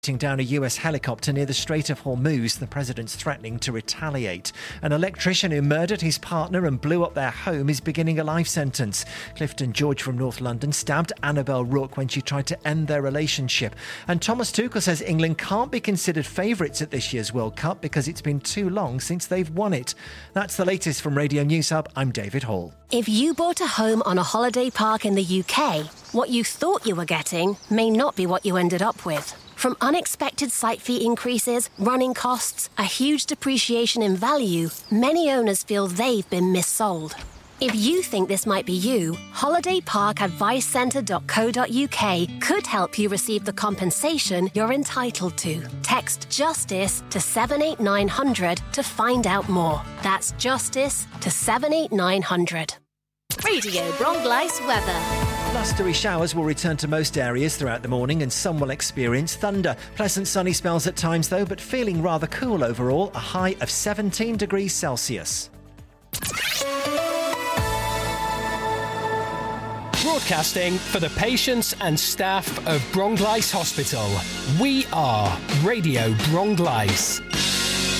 down a US helicopter near the Strait of Hormuz. The president's threatening to retaliate. An electrician who murdered his partner and blew up their home is beginning a life sentence. Clifton George from North London stabbed Annabelle Rook when she tried to end their relationship. And Thomas Tuchel says England can't be considered favourites at this year's World Cup because it's been too long since they've won it. That's the latest from Radio News Hub. I'm David Hall. If you bought a home on a holiday park in the UK, what you thought you were getting may not be what you ended up with. From unexpected site fee increases, running costs, a huge depreciation in value, many owners feel they've been missold. If you think this might be you, holidayparkadvicecentre.co.uk could help you receive the compensation you're entitled to. Text JUSTICE to 78900 to find out more. That's JUSTICE to 78900. Radio Bronglais weather. Blustery showers will return to most areas throughout the morning and some will experience thunder. Pleasant sunny spells at times though, but feeling rather cool overall, a high of 17 degrees Celsius. Broadcasting for the patients and staff of Bronglais Hospital. We are Radio Bronglais.